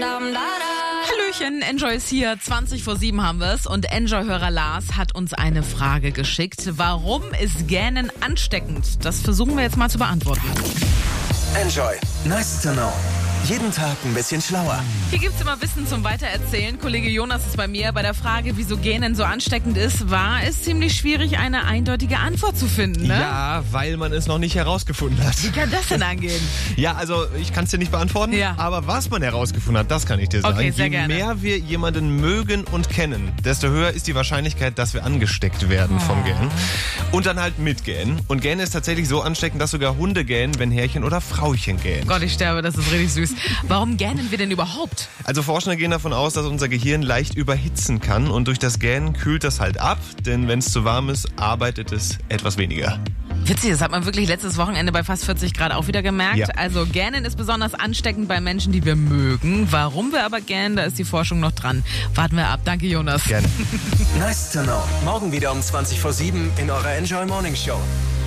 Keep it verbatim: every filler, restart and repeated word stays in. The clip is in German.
Hallöchen, Enjoy ist hier, zwanzig vor sieben haben wir es und Enjoy-Hörer Lars hat uns eine Frage geschickt. Warum ist Gähnen ansteckend? Das versuchen wir jetzt mal zu beantworten. Enjoy, nice to know. Jeden Tag ein bisschen schlauer. Hier gibt's immer Wissen zum Weitererzählen. Kollege Jonas ist bei mir. Bei der Frage, wieso Gähnen so ansteckend ist, war es ziemlich schwierig, eine eindeutige Antwort zu finden, ne? Ja, weil man es noch nicht herausgefunden hat. Wie kann das denn angehen? Ja, also ich kann es dir nicht beantworten, Ja. aber was man herausgefunden hat, das kann ich dir sagen. Okay, sehr Je gerne. mehr wir jemanden mögen und kennen, desto höher ist die Wahrscheinlichkeit, dass wir angesteckt werden Oh. vom Gähnen. Und dann halt mit Gähnen. Und Gähnen ist tatsächlich so ansteckend, dass sogar Hunde gähnen, wenn Herrchen oder Frauchen gähnen. Gott, ich sterbe, das ist richtig süß. Warum gähnen wir denn überhaupt? Also Forscher gehen davon aus, dass unser Gehirn leicht überhitzen kann und durch das Gähnen kühlt das halt ab, denn wenn es zu warm ist, arbeitet es etwas weniger. Witzig, das hat man wirklich letztes Wochenende bei fast vierzig Grad auch wieder gemerkt. Ja. Also Gähnen ist besonders ansteckend bei Menschen, die wir mögen. Warum wir aber gähnen, da ist die Forschung noch dran. Warten wir ab. Danke, Jonas. Gerne. Nice to know. Morgen wieder um zwanzig vor sieben in eurer Enjoy Morning Show.